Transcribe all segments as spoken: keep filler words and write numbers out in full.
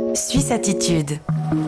Suisse Attitude.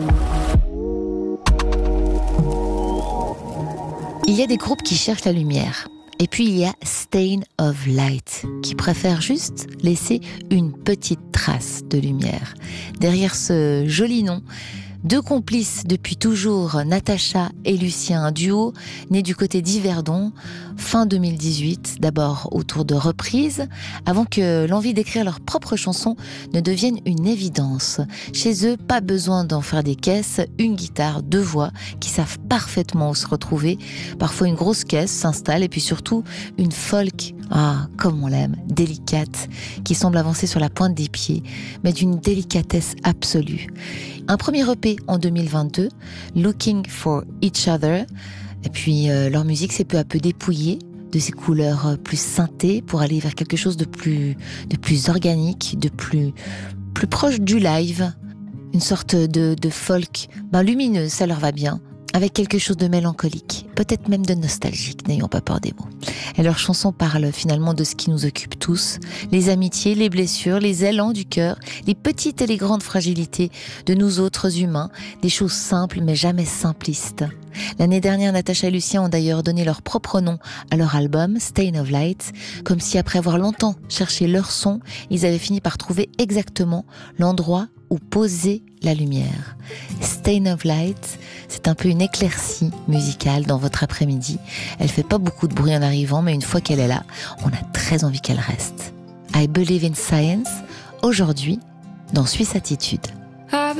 Il y a des groupes qui cherchent la lumière. Et puis il y a Stain of Light, qui préfère juste laisser une petite trace de lumière. Derrière ce joli nom, deux complices depuis toujours, Natacha et Lucien, un duo né du côté d'Yverdon, fin deux mille dix-huit, d'abord autour de reprises, avant que l'envie d'écrire leurs propres chansons ne devienne une évidence. Chez eux, pas besoin d'en faire des caisses, une guitare, deux voix qui savent parfaitement où se retrouver. Parfois une grosse caisse s'installe et puis surtout une folk, ah, comme on l'aime, délicate, qui semble avancer sur la pointe des pieds, mais d'une délicatesse absolue. Un premier E P en deux mille vingt-deux, Looking for Each Other, et puis euh, leur musique s'est peu à peu dépouillée de ses couleurs plus synthées pour aller vers quelque chose de plus, de plus organique, de plus, plus proche du live, une sorte de, de folk ben, lumineuse, ça leur va bien, avec quelque chose de mélancolique, peut-être même de nostalgique, n'ayons pas peur des mots. Et leurs chansons parlent finalement de ce qui nous occupe tous, les amitiés, les blessures, les élans du cœur, les petites et les grandes fragilités de nous autres humains, des choses simples mais jamais simplistes. L'année dernière, Natacha et Lucien ont d'ailleurs donné leur propre nom à leur album, Stain of Light, comme si après avoir longtemps cherché leur son, ils avaient fini par trouver exactement l'endroit où poser la lumière. Stain of Light, c'est un peu une éclaircie musicale dans votre après-midi. Elle fait pas beaucoup de bruit en arrivant, mais une fois qu'elle est là, on a très envie qu'elle reste. I Believe in Science, aujourd'hui, dans Suisse Attitude.